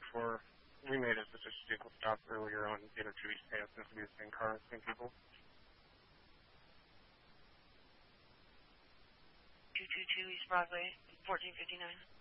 before we made a suspicious vehicle stop earlier on the other 2 East Pay. It seems to be the same car, same people. 222 East Broadway, 1459.